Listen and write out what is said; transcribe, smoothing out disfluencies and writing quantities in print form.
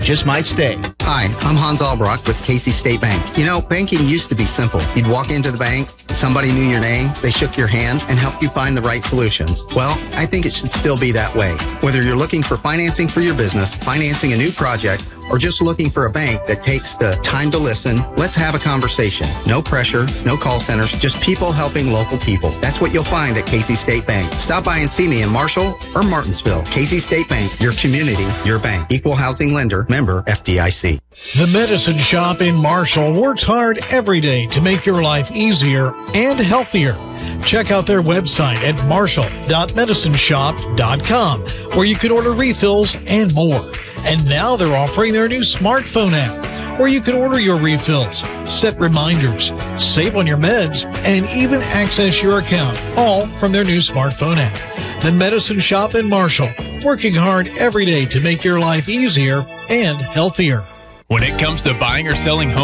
just might stay. Hi, I'm Hans Albrock with Casey State Bank. You know, banking used to be simple. You'd walk into the bank, somebody knew your name, they shook your hand, and helped you find the right solutions. Well, I think it should still be that way. Whether you're looking for financing for your business, financing a new project, or just looking for a bank that takes the time to listen, let's have a conversation. No pressure, no call centers, just people helping local people. That's what you'll find at Casey State Bank. Stop by and see me in Marshall or Martinsville. Casey State Bank, your community, your bank. Equal housing lender, member FDIC. The Medicine Shop in Marshall works hard every day to make your life easier and healthier. Check out their website at marshall.medicineshop.com, where you can order refills and more. And now they're offering their new smartphone app, where you can order your refills, set reminders, save on your meds, and even access your account, all from their new smartphone app. The Medicine Shop in Marshall, working hard every day to make your life easier and healthier. When it comes to buying or selling homes,